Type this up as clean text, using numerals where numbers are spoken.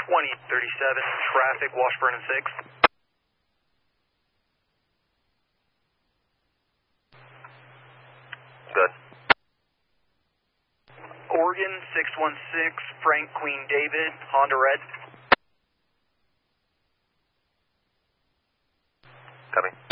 2037, traffic, Washburn and 6th. Good. Oregon 616, Frank Queen David, Honda Red. Copy.